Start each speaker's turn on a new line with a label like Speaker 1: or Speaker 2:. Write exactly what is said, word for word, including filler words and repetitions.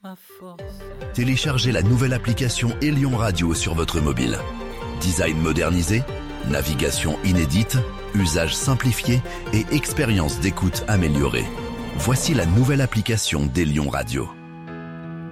Speaker 1: Téléchargez la nouvelle application Élion Radio sur votre mobile. Design modernisé, navigation inédite, usage simplifié et expérience d'écoute améliorée. Voici la nouvelle application d'Élion Radio.